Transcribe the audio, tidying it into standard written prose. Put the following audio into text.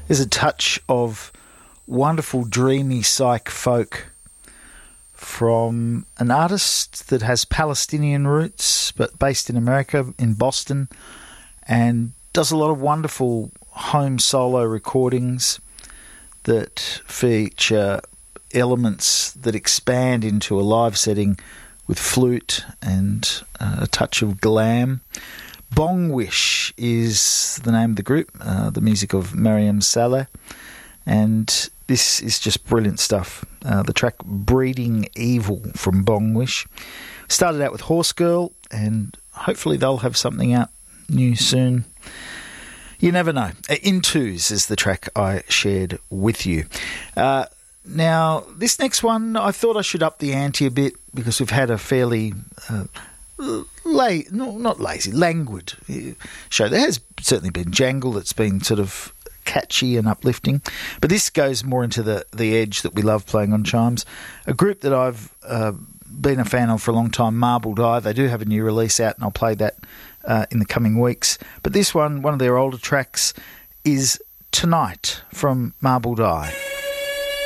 There's a touch of wonderful, dreamy psych folk from an artist that has Palestinian roots but based in America, in Boston, and does a lot of wonderful home solo recordings that feature elements that expand into a live setting with flute and a touch of glam. Bongwish is the name of the group, the music of Mariam Saleh, and this is just brilliant stuff. The track Breeding Evil from Bongwish. Started out with Horse Girl, and hopefully they'll have something out new soon. You never know. In Twos is the track I shared with you. Now, this next one, I thought I should up the ante a bit because we've had a fairly languid show. There has certainly been jangle that's been sort of catchy and uplifting, but this goes more into the edge that we love playing on Chimes. A group that I've been a fan of for a long time, Marbled Eye. They do have a new release out, and I'll play that in the coming weeks. But this one of their older tracks, is Tonight from Marbled Eye.